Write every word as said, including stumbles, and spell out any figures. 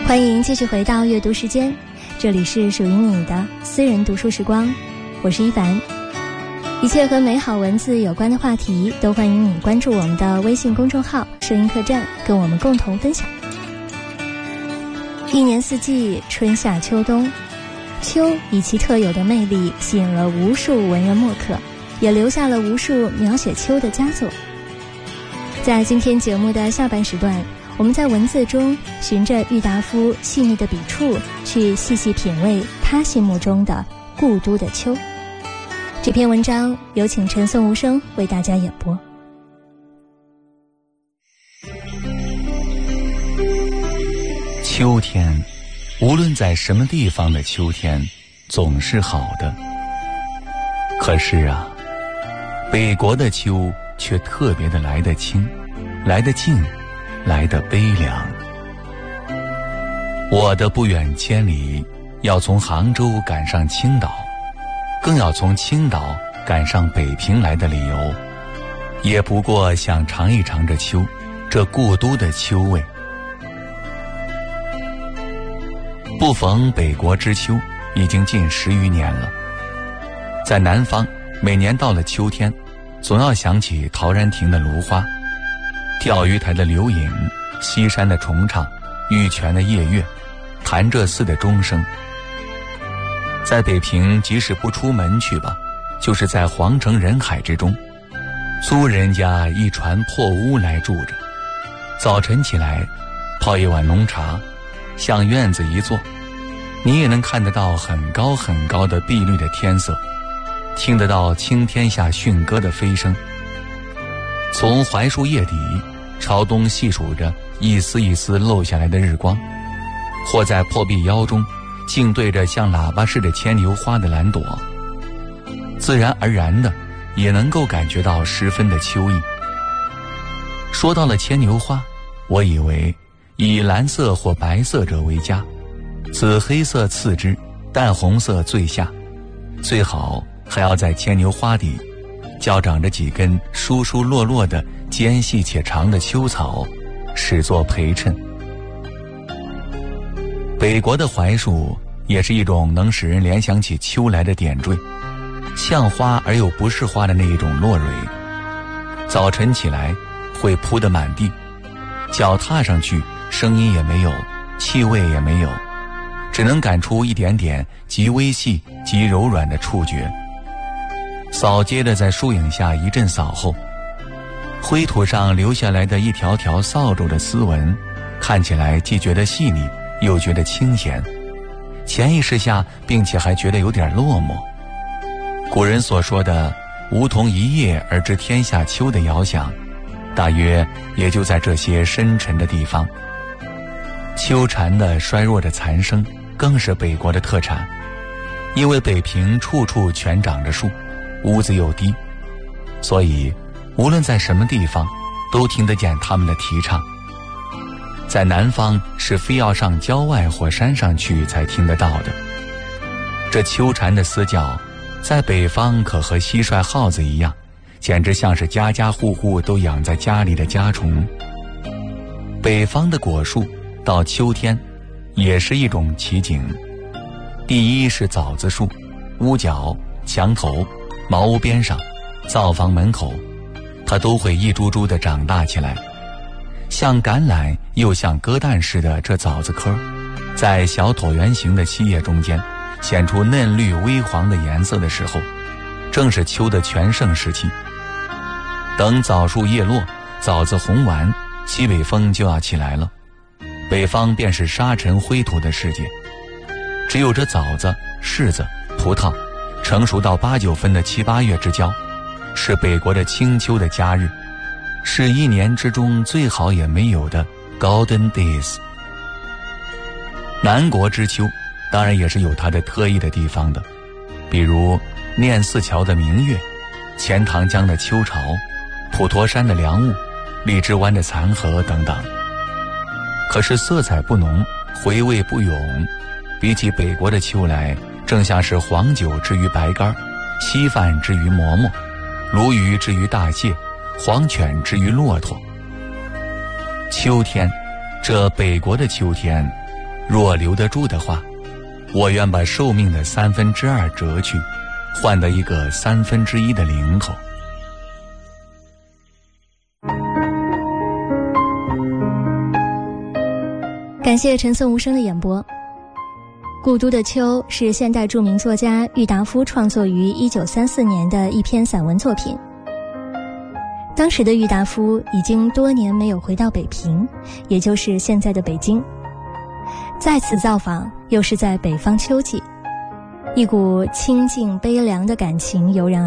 欢迎继续回到阅读时间，这里是属于你的私人读书时光，我是一凡。一切和美好文字有关的话题，都欢迎你关注我们的微信公众号摄音客栈，跟我们共同分享。一年四季，春夏秋冬，秋以其特有的魅力吸引了无数文人墨客，也留下了无数描写秋的佳作。在今天节目的下半时段，我们在文字中循着郁达夫细腻的笔触，去细细品味他心目中的故都的秋。这篇文章有请陈颂无声为大家演播。 秋天，无论在什么地方的秋天，总是好的。可是啊，北国的秋却特别的来得轻，来得静，来得悲凉。我的不远千里，要从杭州赶上青岛，更要从青岛赶上北平来的理由，也不过想尝一尝这秋，这故都的秋味。不逢北国之秋已经近十余年了。在南方，每年到了秋天，总要想起陶然亭的芦花，钓鱼台的柳影，西山的重唱，玉泉的夜月，潭柘寺的钟声。在北平，即使不出门去吧，就是在皇城人海之中，租人家一船破屋来住着。早晨起来，泡一碗浓茶，向院子一坐，你也能看得到很高很高的碧绿的天色，听得到青天下驯鸽的飞声。从槐树叶底朝东细数着一丝一丝漏下来的日光，或在破壁腰中竟对着像喇叭似的牵牛花的蓝朵，自然而然的也能够感觉到十分的秋意。说到了牵牛花，我以为以蓝色或白色者为佳，紫黑色次之，淡红色最下，最好还要在牵牛花底较长着几根疏疏落落的尖细且长的秋草，使作陪衬。北国的槐树也是一种能使人联想起秋来的点缀，像花而又不是花的那一种落蕊。早晨起来会铺得满地，脚踏上去声音也没有，气味也没有，只能感出一点点极微细极柔软的触觉。扫街的在树影下一阵扫后，灰土上留下来的一条条扫帚的丝纹，看起来既觉得细腻，又觉得清闲，潜意识下并且还觉得有点落寞。古人所说的梧桐一叶而知天下秋的遥想，大约也就在这些深沉的地方。秋蝉的衰弱的残声更是北国的特产，因为北平处处全长着树，屋子又低，所以无论在什么地方都听得见他们的啼唱。在南方是非要上郊外或山上去才听得到的。这秋蝉的嘶叫在北方可和蟋蟀耗子一样，简直像是家家户户都养在家里的家虫。北方的果树到秋天也是一种奇景。第一是枣子树，屋角、墙头、茅屋边上、灶房门口，它都会一株株地长大起来，像橄榄又像鸽蛋似的。这枣子壳在小椭圆形的细叶中间显出嫩绿微黄的颜色的时候，正是秋的全盛时期。等枣树叶落，枣子红完，西北风就要起来了，北方便是沙尘灰土的世界。只有这枣子、柿子、葡萄成熟到八九分的七八月之交，是北国的清秋的佳日，是一年之中最好也没有的 Golden Days。 南国之秋当然也是有它的特异的地方的，比如念四桥的明月，钱塘江的秋潮，普陀山的凉雾，荔枝湾的残荷等等。可是色彩不浓，回味不永，比起北国的秋来，正像是黄酒之于白干，稀饭之于馍馍，鲈鱼之于大蟹，黄犬之于骆驼。秋天，这北国的秋天， 若留得住的话，我愿把寿命的三分之二折去，换得一个三分之一的零头。 感谢陈颂无声的演播。故都的秋是现代著名作家郁达夫创作于一九三四年的一篇散文作品。当时的郁达夫已经多年没有回到北平，也就是现在的北京。再次造访，又是在北方秋季，一股清静悲凉的感情油然而